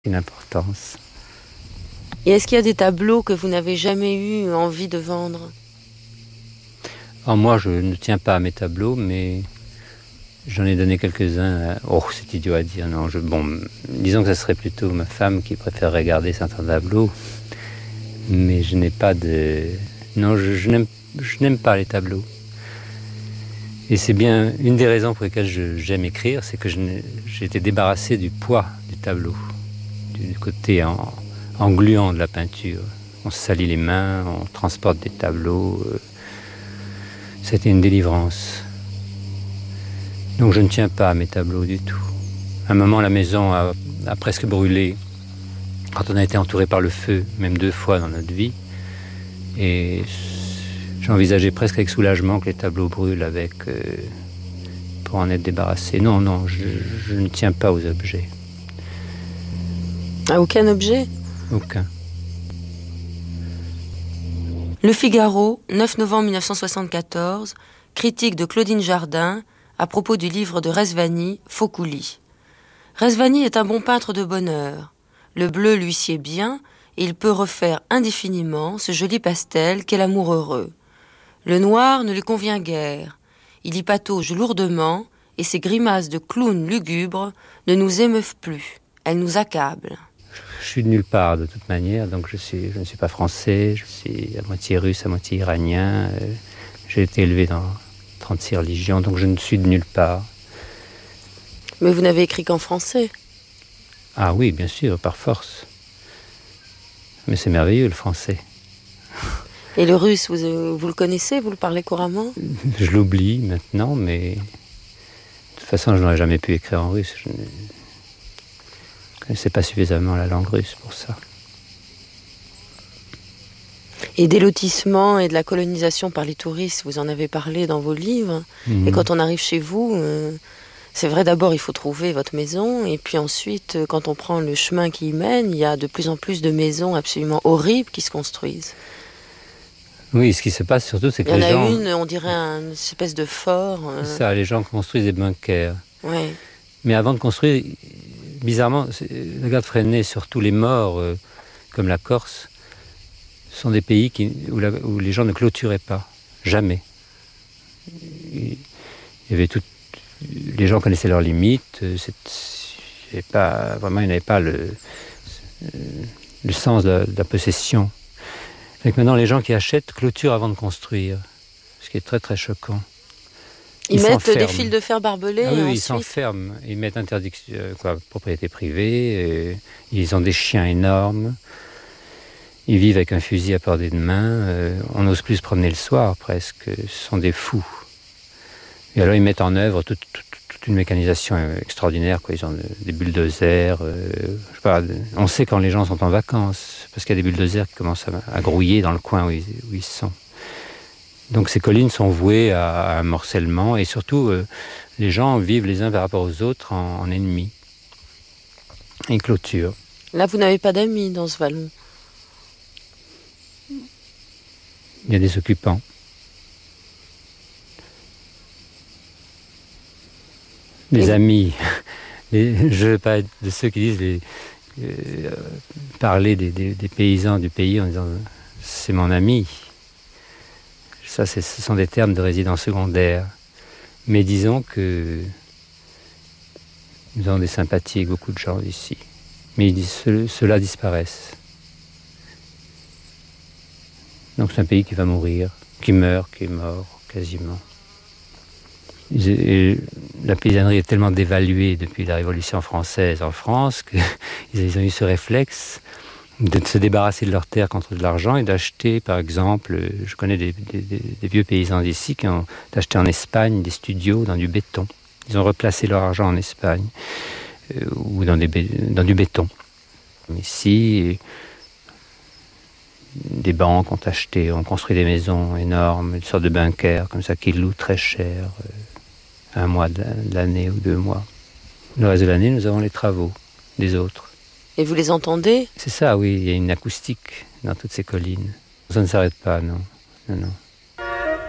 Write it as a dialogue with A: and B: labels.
A: Une importance.
B: Et est-ce qu'il y a des tableaux que vous n'avez jamais eu envie de vendre ?
A: Alors moi, je ne tiens pas à mes tableaux, mais j'en ai donné quelques-uns. Oh, c'est idiot à dire, non. Disons que ce serait plutôt ma femme qui préférerait garder certains tableaux. Mais je n'ai pas de... Non, je n'aime pas les tableaux. Et c'est bien une des raisons pour lesquelles j'aime écrire, c'est que j'ai été débarrassé du poids du tableau, du côté engluant de la peinture. On se salit les mains, on transporte des tableaux. C'était une délivrance. Donc je ne tiens pas à mes tableaux du tout. À un moment, la maison a presque brûlé quand on a été entouré par le feu, même 2 fois dans notre vie. Et j'envisageais presque avec soulagement que les tableaux brûlent pour en être débarrassé. Non, je ne tiens pas aux objets.
B: À aucun objet ?
A: Aucun.
B: Le Figaro, 9 novembre 1974, critique de Claudine Jardin à propos du livre de Rezvani, Faucoulis. Rezvani est un bon peintre de bonheur. Le bleu lui sied bien et il peut refaire indéfiniment ce joli pastel qu'est l'amour heureux. Le noir ne lui convient guère. Il y patauge lourdement et ses grimaces de clown lugubre ne nous émeuvent plus. Elles nous accablent.
A: Je suis de nulle part de toute manière, donc je ne suis pas français, je suis à moitié russe, à moitié iranien. J'ai été élevé dans 36 religions, donc je ne suis de nulle part.
B: Mais vous n'avez écrit qu'en français ?
A: Ah oui, bien sûr, par force. Mais c'est merveilleux le français.
B: Et le russe, vous le connaissez ? Vous le parlez couramment ?
A: Je l'oublie maintenant, mais de toute façon, je n'aurais jamais pu écrire en russe. Je ne connaissais pas suffisamment la langue russe pour ça.
B: Et des lotissements et de la colonisation par les touristes, vous en avez parlé dans vos livres.
A: Mmh.
B: Et quand on arrive chez vous, c'est vrai, d'abord il faut trouver votre maison, et puis ensuite, quand on prend le chemin qui y mène, il y a de plus en plus de maisons absolument horribles qui se construisent.
A: Oui, ce qui se passe surtout, c'est que les gens...
B: Il y en a une, on dirait une espèce de fort.
A: Ça, les gens construisent des bunkers.
B: Ouais.
A: Mais avant de construire, bizarrement, regarde Freinet, surtout les morts, comme la Corse, sont des pays où les gens ne clôturaient pas. Jamais. Il y avait les gens connaissaient leurs limites. Il n'y avait pas le sens de la possession. Et maintenant, les gens qui achètent clôturent avant de construire, ce qui est très très choquant.
B: Ils mettent des fils de fer barbelés.
A: Ah oui,
B: ensuite...
A: ils s'enferment. Ils mettent interdiction, propriété privée. Ils ont des chiens énormes. Ils vivent avec un fusil à portée de main. On n'ose plus se promener le soir, presque. Ce sont des fous. Et alors, ils mettent en œuvre toute une mécanisation extraordinaire. Ils ont des bulldozers. Je sais pas, on sait quand les gens sont en vacances, parce qu'il y a des bulldozers qui commencent à grouiller dans le coin où ils sont. Donc ces collines sont vouées à un morcellement, et surtout, les gens vivent les uns par rapport aux autres en ennemis. Ils clôturent.
B: Là, vous n'avez pas d'amis dans ce vallon.
A: Il y a des occupants. Les amis. Je ne veux pas être de ceux qui disent parler des paysans du pays en disant « c'est mon ami ». Ça, ce sont des termes de résidents secondaires. Mais disons que nous avons des sympathies avec beaucoup de gens ici. Mais ceux-là disparaissent. Donc c'est un pays qui va mourir, qui meurt, qui est mort, quasiment. Et la paysannerie est tellement dévaluée depuis la Révolution française en France qu'ils ont eu ce réflexe de se débarrasser de leurs terres contre de l'argent et d'acheter, par exemple, je connais des vieux paysans d'ici qui ont acheté en Espagne des studios dans du béton. Ils ont replacé leur argent en Espagne ou dans du béton. Ici, des banques ont construit des maisons énormes, une sorte de bunker comme ça qu'ils louent très cher, 1 mois de l'année ou 2 mois. Le reste de l'année, nous avons les travaux des autres.
B: Et vous les entendez ?
A: C'est ça, oui, il y a une acoustique dans toutes ces collines. Ça ne s'arrête pas, non.